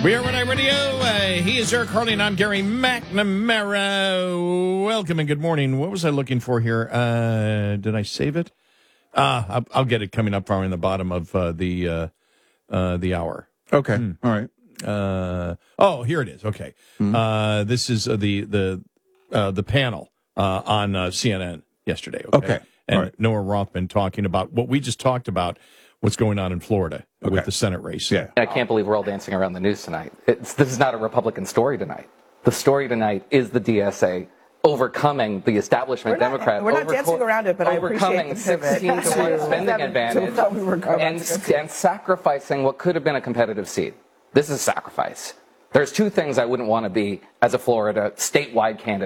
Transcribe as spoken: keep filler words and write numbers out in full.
We are Rhode Island Radio. Uh, he is Eric Harley, and I'm Gary McNamara. Welcome and good morning. What was I looking for here? Uh, did I save it? Uh, I'll, I'll get it coming up far in the bottom of uh, the uh, uh, the hour. Okay. Hmm. All right. Uh, oh, here it is. Okay. Mm-hmm. Uh, this is uh, the the uh, the panel uh, on uh, C N N yesterday. Okay. Okay. And All right. Noah Rothman talking about what we just talked about, what's going on in Florida Okay. with the Senate race. Yeah. I can't believe we're all dancing around the news tonight. It's, this is not a Republican story tonight. The story tonight is the D S A overcoming the establishment We're not- Democrat. we're not dancing around it, but I overcoming appreciate the sixteen to one pivot. spending To- advantage to what we were going and, to. and sacrificing what could have been a competitive seat. This is sacrifice. There's two things I wouldn't want to be as a Florida statewide candidate.